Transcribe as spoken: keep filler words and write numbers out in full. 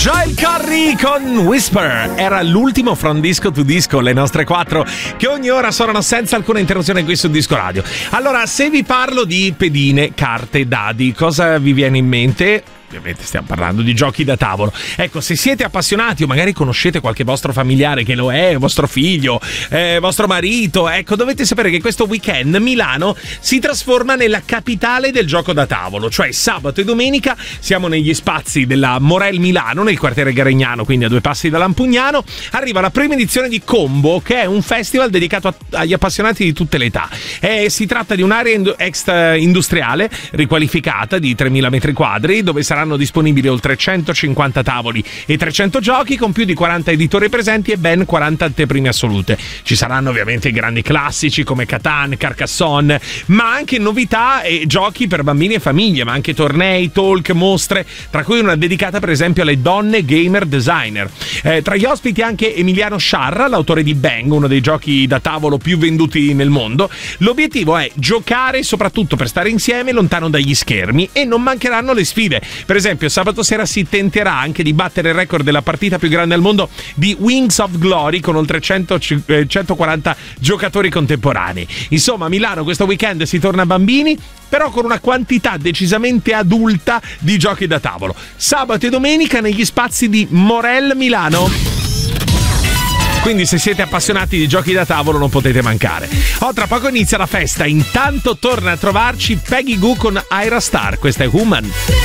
Joel Corry con Whisper era l'ultimo From Disco to Disco, le nostre quattro che ogni ora suonano senza alcuna interruzione qui su Disco Radio. Allora, se vi parlo di pedine, carte, dadi, cosa vi viene in mente? Ovviamente stiamo parlando di giochi da tavolo. Ecco, se siete appassionati o magari conoscete qualche vostro familiare che lo è, vostro figlio, eh, vostro marito, ecco, dovete sapere che questo weekend Milano si trasforma nella capitale del gioco da tavolo. Cioè sabato e domenica siamo negli spazi della Morel Milano, nel quartiere Garegnano, quindi a due passi da Lampugnano. Arriva la prima edizione di Combo, che è un festival dedicato a, agli appassionati di tutte le età. Eh, si tratta di un'area ind- extra industriale riqualificata di tremila metri quadri, dove sarà disponibili oltre centocinquanta tavoli e trecento giochi, con più di quaranta editori presenti e ben quaranta anteprime assolute. Ci saranno ovviamente i grandi classici come Catan, Carcassonne, ma anche novità e giochi per bambini e famiglie, ma anche tornei, talk, mostre, tra cui una dedicata per esempio alle donne gamer designer. Eh, tra gli ospiti anche Emiliano Sciarra, l'autore di Bang, uno dei giochi da tavolo più venduti nel mondo. L'obiettivo è giocare soprattutto per stare insieme lontano dagli schermi, e non mancheranno le sfide. Per esempio, sabato sera si tenterà anche di battere il record della partita più grande al mondo di Wings of Glory, con oltre cento, eh, centoquaranta giocatori contemporanei. Insomma, a Milano questo weekend si torna bambini, però con una quantità decisamente adulta di giochi da tavolo. Sabato e domenica negli spazi di Morel Milano. Quindi se siete appassionati di giochi da tavolo non potete mancare. Oh, tra poco inizia la festa. Intanto torna a trovarci Peggy Gou con Ira Star. Questa è Human.